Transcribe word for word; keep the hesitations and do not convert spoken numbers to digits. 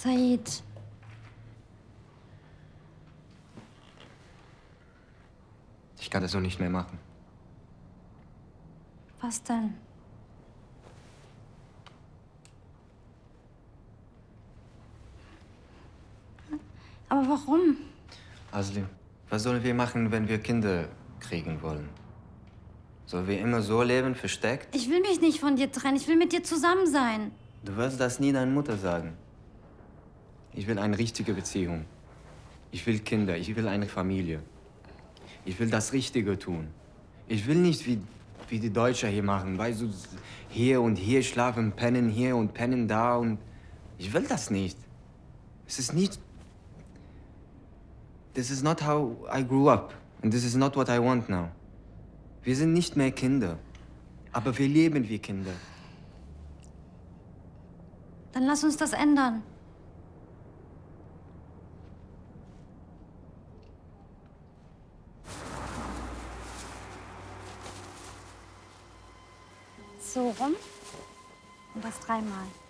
Said. Ich kann das so nicht mehr machen. Was denn? Aber warum? Asli, was sollen wir machen, wenn wir Kinder kriegen wollen? Sollen wir immer so leben, versteckt? Ich will mich nicht von dir trennen. Ich will mit dir zusammen sein. Du wirst das nie deiner Mutter sagen. Ich will eine richtige Beziehung. Ich will Kinder, ich will eine Familie. Ich will das Richtige tun. Ich will nicht wie, wie die Deutschen hier machen, weißt du, hier und hier schlafen, pennen hier und pennen da und... Ich will das nicht. Es ist nicht... This is not how I grew up. And this is not what I want now. Wir sind nicht mehr Kinder. Aber wir leben wie Kinder. Dann lass uns das ändern. So rum und das dreimal.